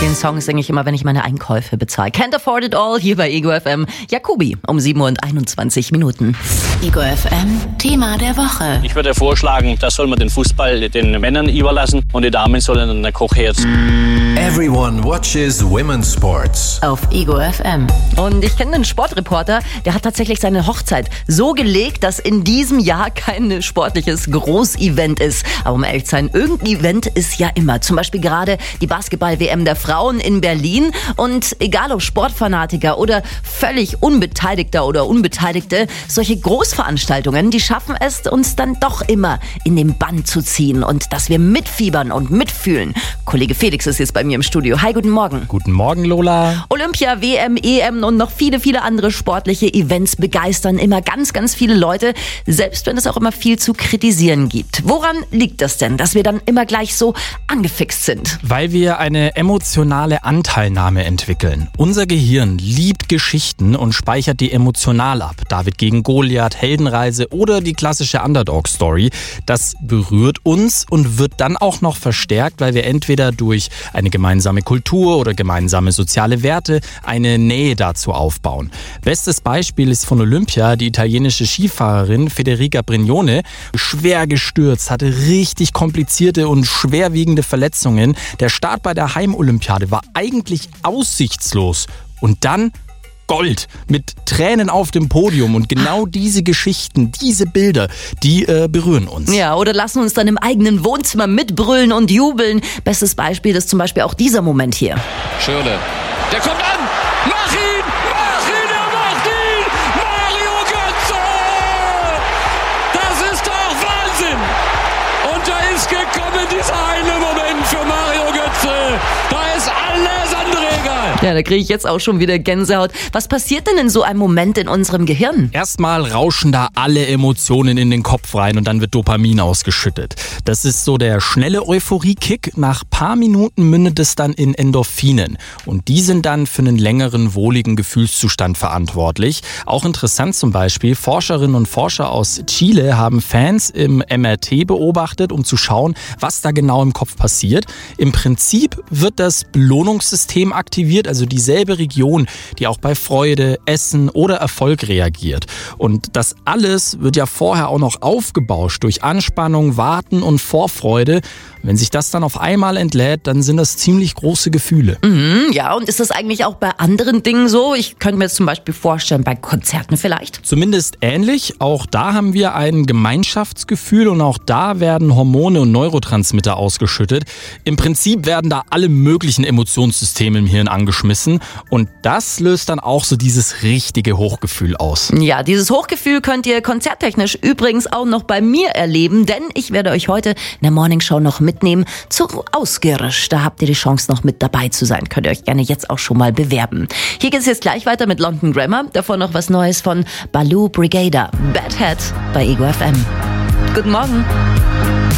Den Song singe ich immer, wenn ich meine Einkäufe bezahle. Can't Afford It All, hier bei Ego FM. Jacobi, um 7:21 Minuten. Ego FM, Thema der Woche. Ich würde vorschlagen, da soll man den Fußball den Männern überlassen und die Damen sollen an der Kochherd. Everyone watches women's sports. Auf Ego FM. Und ich kenne einen Sportreporter, der hat tatsächlich seine Hochzeit so gelegt, dass in diesem Jahr kein sportliches Großevent ist. Aber um ehrlich zu sein, irgendein Event ist ja immer. Zum Beispiel gerade die Basketball-WM der Frauen in Berlin. Und egal ob Sportfanatiker oder völlig Unbeteiligter oder Unbeteiligte, solche Großveranstaltungen, die schaffen es, uns dann doch immer in den Bann zu ziehen und dass wir mitfiebern und mitfühlen. Kollege Felix ist jetzt bei mir im Studio. Hi, guten Morgen. Guten Morgen, Lola. Olympia, WM, EM und noch viele, viele andere sportliche Events begeistern immer ganz, ganz viele Leute, selbst wenn es auch immer viel zu kritisieren gibt. Woran liegt das denn, dass wir dann immer gleich so angefixt sind? Weil wir eine emotionale Anteilnahme entwickeln. Unser Gehirn liebt Geschichten und speichert die emotional ab. David gegen Goliath, Heldenreise oder die klassische Underdog-Story. Das berührt uns und wird dann auch noch verstärkt, weil wir entweder durch eine gemeinsame Kultur oder gemeinsame soziale Werte eine Nähe dazu aufbauen. Bestes Beispiel ist von Olympia die italienische Skifahrerin Federica Brignone. Schwer gestürzt, hatte richtig komplizierte und schwerwiegende Verletzungen. Der Start bei der Heimolympiade war eigentlich aussichtslos. Und dann Gold mit Tränen auf dem Podium. Und genau diese Geschichten, diese Bilder, die berühren uns. Ja, oder lassen uns dann im eigenen Wohnzimmer mitbrüllen und jubeln. Bestes Beispiel ist zum Beispiel auch dieser Moment hier. Schirle, der kommt an! Mach ihn! Mach ihn! Er macht ihn! Mario Götze! Das ist doch Wahnsinn! Und da ist gekommen dieser eine Moment für Mario Götze. Da ist alles andere egal. Ja, da kriege ich jetzt auch schon wieder Gänsehaut. Was passiert denn in so einem Moment in unserem Gehirn? Erstmal rauschen da alle Emotionen in den Kopf rein und dann wird Dopamin ausgeschüttet. Das ist so der schnelle Euphorie-Kick. Nach paar Minuten mündet es dann in Endorphinen. Und die sind dann für einen längeren, wohligen Gefühlszustand verantwortlich. Auch interessant zum Beispiel, Forscherinnen und Forscher aus Chile haben Fans im MRT beobachtet, um zu schauen, was da genau im Kopf passiert. Im Prinzip wird das Belohnungssystem aktiviert, also dieselbe Region, die auch bei Freude, Essen oder Erfolg reagiert. Und das alles wird ja vorher auch noch aufgebauscht durch Anspannung, Warten und Vorfreude. Wenn sich das dann auf einmal entlädt, dann sind das ziemlich große Gefühle. Ja, und ist das eigentlich auch bei anderen Dingen so? Ich könnte mir jetzt zum Beispiel vorstellen, bei Konzerten vielleicht. Zumindest ähnlich. Auch da haben wir ein Gemeinschaftsgefühl und auch da werden Hormone und Neurotransmitter ausgeschüttet. Im Prinzip werden da alle möglichen Emotionssysteme im Hirn angeschmissen und das löst dann auch so dieses richtige Hochgefühl aus. Ja, dieses Hochgefühl könnt ihr konzerttechnisch übrigens auch noch bei mir erleben, denn ich werde euch heute in der Morningshow noch mitnehmen zu Ausgirisch. Da habt ihr die Chance, noch mit dabei zu sein. Könnt ihr euch gerne jetzt auch schon mal bewerben. Hier geht es jetzt gleich weiter mit London Grammar. Davor noch was Neues von Baloo Brigada. Bad Hat bei Ego FM. Guten Morgen.